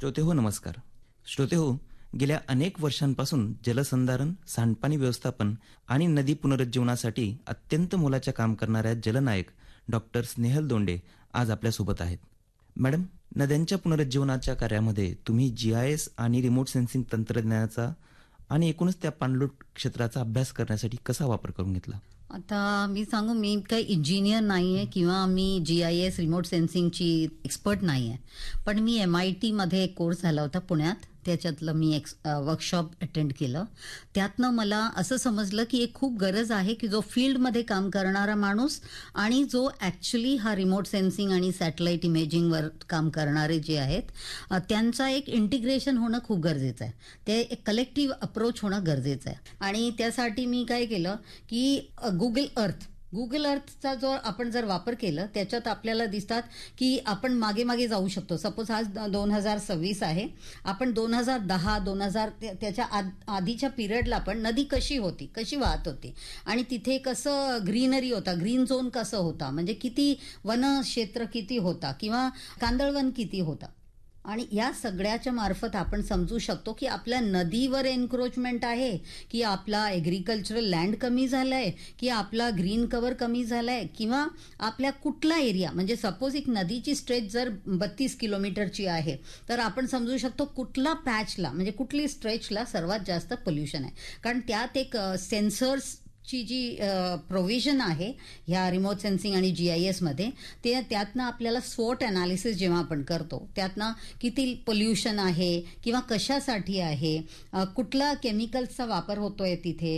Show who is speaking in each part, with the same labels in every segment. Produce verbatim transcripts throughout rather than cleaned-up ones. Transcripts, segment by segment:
Speaker 1: श्रोते हो नमस्कार. श्रोते हो, गेल्या अनेक वर्षांपासून जलसंधारण, सांडपाणी व्यवस्थापन आणि नदी पुनरुज्जीवनासाठी अत्यंत मोलाचे काम करणाऱ्या जलनायक डॉक्टर स्नेहल दोंडे आज आपल्यासोबत आहेत. मॅडम, नद्यांच्या पुनरुज्जीवनाच्या कार्यामध्ये तुम्ही जी आय एस आणि रिमोट सेन्सिंग तंत्रज्ञानाचा आणि एकूणच त्या पाणलोट क्षेत्राचा अभ्यास करण्यासाठी कसा वापर करून घेतला?
Speaker 2: आता मी सांगू, मी काही इंजिनियर नाही आहे किंवा मी जी आय एस रिमोट सेन्सिंगची एक्सपर्ट नाही आहे, पण मी एम आय टीमध्ये एक कोर्स झाला होता पुण्यात. त्याच्यातलं मी एक वर्कशॉप अटेंड केलं. त्यातनं मला असं समजलं की एक खूप गरज आहे की जो फील्डमध्ये काम करणारा माणूस आणि जो ॲक्च्युली हा रिमोट सेन्सिंग आणि सॅटेलाईट इमेजिंगवर काम करणारे जे आहेत त्यांचा एक इंटिग्रेशन होणं खूप गरजेचं आहे. ते एक कलेक्टिव्ह अप्रोच होणं गरजेचं आहे. आणि त्यासाठी मी काय केलं की गुगल अर्थ गुगल अर्थचा जो आपण जर वापर केला त्याच्यात आपल्याला दिसतात की आपण मागे मागे जाऊ शकतो. सपोज आज दोन हजार सव्वीस आहे, आपण दोन हजार दहा दोन हजार त्याच्या आधीच्या पिरियडला आपण नदी कशी होती, कशी वाहत होती आणि तिथे कसं ग्रीनरी होता, ग्रीन झोन कसं होता, म्हणजे किती वन क्षेत्र किती होता किंवा कांदळवन किती होता. आणि या सगळ्याच्या मार्फत आपण समजू शकतो की आपल्या नदीवर एन्क्रोचमेंट आहे की आपला एग्रीकल्चरल लँड कमी झालाय की आपला ग्रीन कव्हर कमी झालाय किंवा आपल्या कुठला एरिया, म्हणजे सपोज एक नदीची स्ट्रेच जर बत्तीस किलोमीटरची आहे तर आपण समजू शकतो कुठला पॅचला म्हणजे कुठली स्ट्रेचला सर्वात जास्त पोल्युशन आहे. कारण त्यात एक सेन्सर्स ची जी प्रोव्हिजन आहे ह्या रिमोट सेन्सिंग आणि जी आय एसमध्ये, ते त्यातनं आपल्याला स्वॉट अनालिसिस जेव्हा आपण करतो त्यातनं किती पोल्युशन आहे किंवा कशासाठी आहे, कुठला केमिकल्सचा वापर होतोय तिथे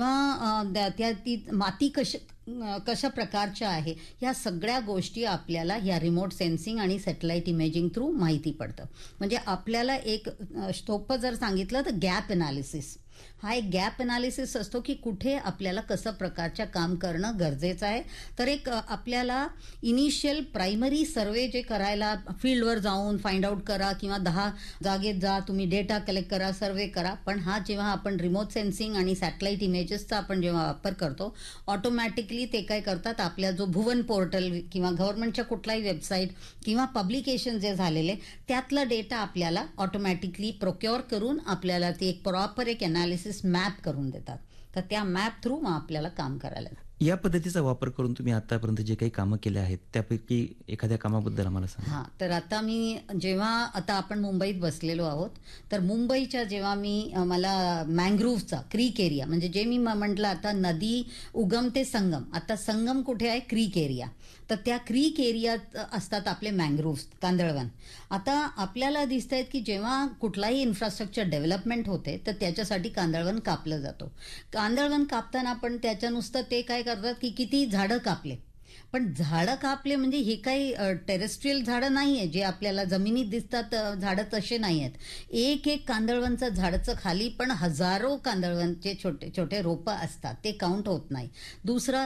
Speaker 2: किंवा त्या ती माती कशी कशा प्रकारच्या आहे, ह्या सगळ्या गोष्टी आपल्याला ह्या रिमोट सेन्सिंग आणि सॅटेलाईट इमेजिंग थ्रू माहिती पडतं. म्हणजे आपल्याला एक सोपं जर सांगितलं तर गॅप अनालिसिस हा एक गॅप अनालिसिस असतो की कुठे आपल्याला कसं प्रकारच्या काम करणं गरजेचं आहे. तर एक आपल्याला इनिशियल प्रायमरी सर्वे जे करायला फील्डवर जाऊन फाइंड आउट करा किंवा दहा जागेत जा, तुम्ही डेटा कलेक्ट करा, सर्वे करा. पण हा जेव्हा आपण रिमोट सेन्सिंग आणि सॅटेलाईट इमेजेसचा आपण जेव्हा वापर करतो, ऑटोमॅटिकली ते काय करतात, आपल्या जो भुवन पोर्टल किंवा गव्हर्नमेंटच्या कुठलाही वेबसाईट किंवा पब्लिकेशन जे झालेले त्यातला डेटा आपल्याला ऑटोमॅटिकली प्रोक्युअर करून आपल्याला ते एक प्रॉपर एक अनालिसिस मॅप करून देतात. तर त्या मॅप थ्रू मग आपल्याला काम करायला.
Speaker 1: या पद्धतीचा वापर करून तुम्ही आतापर्यंत जे काही कामं केले आहेत त्यापैकी एखाद्या कामाबद्दल आम्हाला सांगा.
Speaker 2: हां, तर आता मी जेव्हा आता आपण मुंबईत बसलेलो आहोत, तर मुंबईच्या जेव्हा मी मला मँग्रोव्हचा क्रीक एरिया, म्हणजे जे मी म्हटलं आता नदी उगम ते संगम, आता संगम कुठे आहे, क्रीक एरिया, तर त्या क्रीक एरियात असतात आपले मँग्रोव्ह कांदळवन. आता आपल्याला दिसत आहेत की जेव्हा कुठलाही इन्फ्रास्ट्रक्चर डेव्हलपमेंट होते तर त्याच्यासाठी कांदळवन कापलं जातो. कांदळवन कापताना पण त्याच्या नुसतं ते काय करतात की किती झाडं कापले, पण झाडं कापले म्हणजे हे काही टेरेस्ट्रियल झाडं नाही आहे जे आपल्याला जमिनीत दिसतात झाडं, तसे नाही आहेत. एक एक कांदळवनचं झाडाचं खाली पण हजारो कांदळवनचे छोटे छोटे रोपं असतात, ते काउंट होत नाही. दुसरं